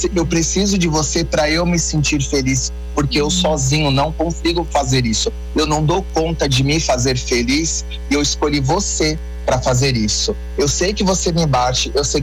Eu preciso de você para eu me sentir feliz, porque eu sozinho não consigo fazer isso. Eu não dou conta de me fazer feliz e eu escolhi você para fazer isso. Eu sei que você me bate, eu sei